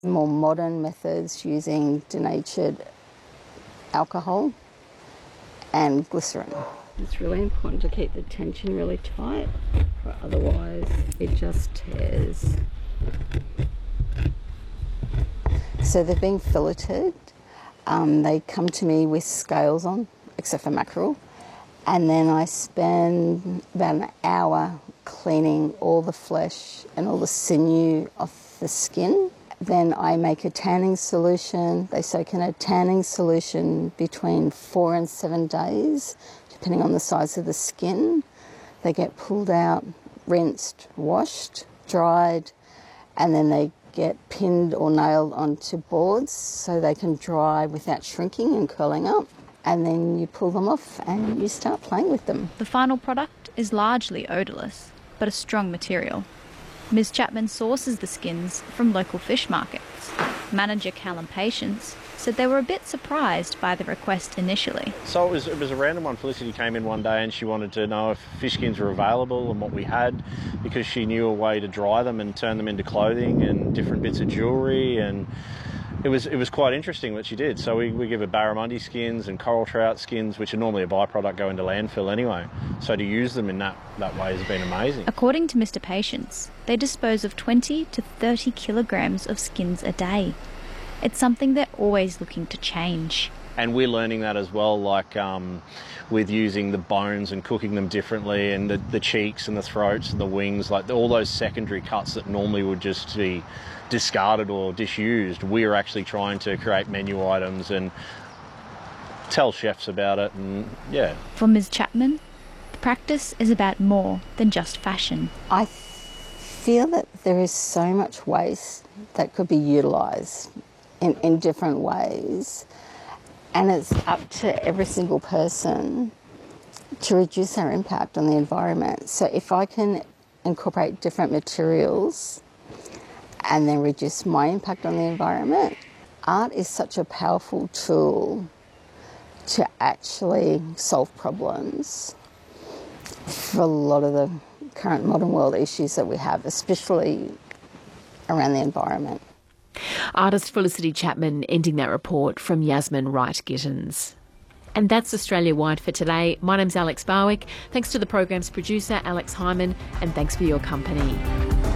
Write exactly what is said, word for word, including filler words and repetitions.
More modern methods using denatured alcohol and glycerin. It's really important to keep the tension really tight, or otherwise it just tears. So they're being filleted. Um, they come to me with scales on, except for mackerel, and then I spend about an hour cleaning all the flesh and all the sinew off the skin. Then I make a tanning solution. They soak in a tanning solution between four and seven days, depending on the size of the skin. They get pulled out, rinsed, washed, dried, and then they get pinned or nailed onto boards so they can dry without shrinking and curling up. And then you pull them off and you start playing with them. The final product is largely odourless, but a strong material. Miz Chapman sources the skins from local fish markets. Manager Callum Patience said they were a bit surprised by the request initially. So it was, it was a random one. Felicity came in one day and she wanted to know if fish skins were available and what we had, because she knew a way to dry them and turn them into clothing and different bits of jewellery, and it was it was quite interesting what she did. So we, we give her barramundi skins and coral trout skins, which are normally a byproduct, go into landfill anyway. So to use them in that, that way has been amazing. According to Mister Patience, they dispose of twenty to thirty kilograms of skins a day. It's something they're always looking to change. And we're learning that as well, like um, with using the bones and cooking them differently, and the, the cheeks and the throats and the wings, like all those secondary cuts that normally would just be discarded or disused. We're actually trying to create menu items and tell chefs about it, and yeah. For Miz Chapman, the practice is about more than just fashion. I feel that there is so much waste that could be utilised in, in different ways, and it's up to every single person to reduce our impact on the environment. So if I can incorporate different materials and then reduce my impact on the environment, art is such a powerful tool to actually solve problems for a lot of the current modern world issues that we have, especially around the environment. Artist Felicity Chapman ending that report from Yasmin Wright-Gittins. And that's Australia-wide for today. My name's Alex Barwick. Thanks to the program's producer, Alex Hyman, and thanks for your company.